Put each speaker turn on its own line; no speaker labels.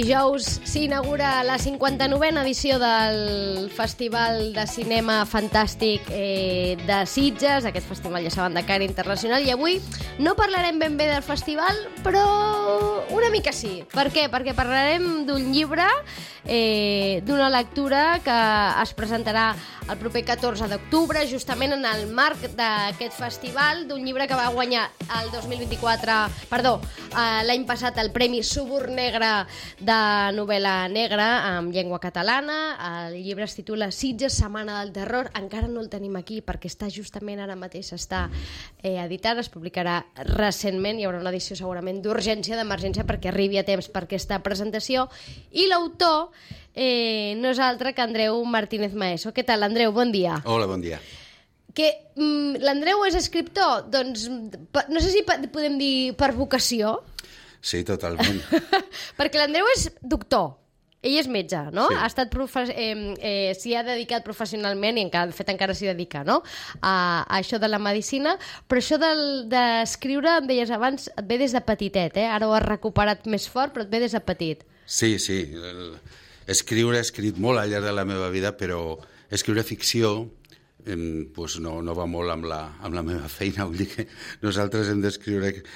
Dijous s'inaugura la 59a edició del Festival de Cinema Fantàstic de Sitges. Aquest festival, ja saben, de cara internacional. I avui no parlarem ben bé del festival, però una mica sí. Per què? Perquè parlarem d'un llibre, d'una lectura que es presentarà el proper 14 d'octubre, justament en el marc d'aquest festival, d'un llibre que va guanyar el 2024, l'any passat, el Premi Suborn Negre de novel·la negra en llengua catalana. El llibre es titula Sitges, Setmana del Terror. Encara no el tenim aquí perquè està justament ara mateix està editant, es publicarà recentment, hi haurà una edició segurament d'urgència, d'emergència, perquè arribi a temps per aquesta presentació. I l'autor no és altre que Andreu Martínez Maeso. Què tal, Andreu? Bon dia.
Hola, bon dia.
L'Andreu és escriptor? Doncs no sé si podem dir per vocació.
Sí, totalment.
Perquè l'Andreu és doctor. Ell és metge, no?
Sí.
Ha estat s'hi ha dedicat professionalment i de fet encara s'hi dedica, no? A això de la medicina, però això d'escriure, em deies abans, et ve des de petitet, eh? Ara ho has recuperat més fort, però et ve des de petit.
Sí. Escriure he escrit molt al llarg de la meva vida, però escriure ficció no va molt amb la meva feina. Vull dir que nosaltres hem d'escriure